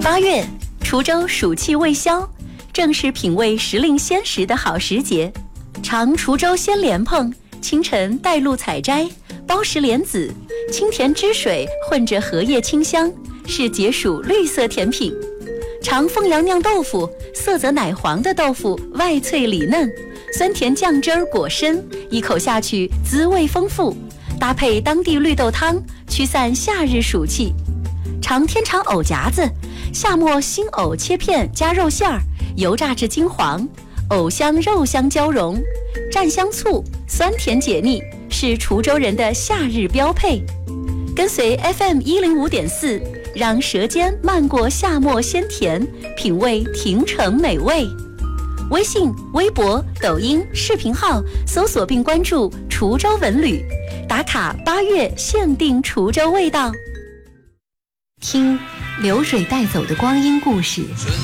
8月，滁州暑气未消，正是品味时令鲜食的好时节。尝滁州鲜莲蓬，清晨带露采摘，包实莲子，清甜汁水混着荷叶清香，是解暑绿色甜品。尝凤阳酿豆腐，色泽奶黄的豆腐外脆里嫩，酸甜酱汁果深，一口下去滋味丰富，搭配当地绿豆汤，驱散夏日暑气。尝天长藕夹子，夏末新藕切片加肉馅儿，油炸至金黄，藕香肉香交融，蘸香醋，酸甜解腻，是滁州人的夏日标配。跟随 FM105.4，让舌尖漫过夏末鲜甜，品味亭城美味。微信、微博、抖音视频号搜索并关注滁州文旅，打卡8月限定滁州味道。听流水带走的光阴故事，